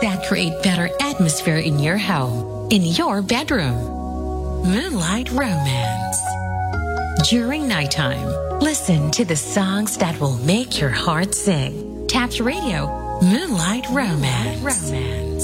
that create better atmosphere in your home, in your bedroom. Moonlight Romance. During nighttime, listen to the songs that will make your heart sing. Taps Radio, Moonlight Romance.